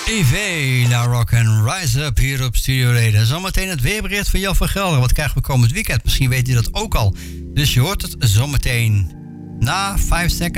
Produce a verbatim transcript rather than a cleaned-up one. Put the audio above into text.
Ivy, La Rock en Rise Up hier op Studio Reden. Zometeen het weerbericht van Jan van Gelder. Wat krijgen we komend weekend? Misschien weet u dat ook al. Dus je hoort het zometeen na vijf seconden.